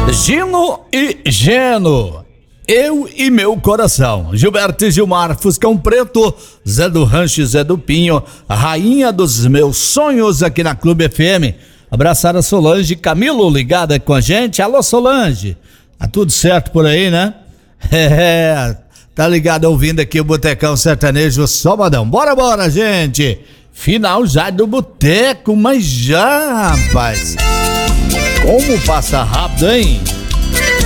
Gino e Geno, eu e meu coração. Gilberto e Gilmar, Fuscão Preto, Zé do Rancho, Zé do Pinho, a rainha dos meus sonhos aqui na Clube FM. Abraçar a Solange Camilo ligada com a gente. Alô, Solange, tá tudo certo por aí, né? Tá ligado ouvindo aqui o Botecão Sertanejo Sabadão. Bora, gente. Final já do Boteco, mas já, rapaz. Como passa rápido, hein?